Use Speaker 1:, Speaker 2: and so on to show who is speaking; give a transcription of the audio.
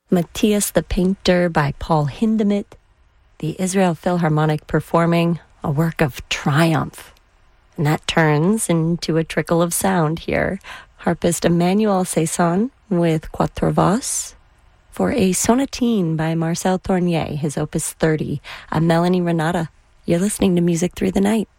Speaker 1: Matthias the Painter by Paul Hindemith, the Israel Philharmonic performing a work of triumph. And that turns into a trickle of sound here. Harpist Emmanuel Cesson with Quatre Voix for a sonatine by Marcel Tournier, his opus 30. I'm Melanie Renata. You're listening to Music Through the Night.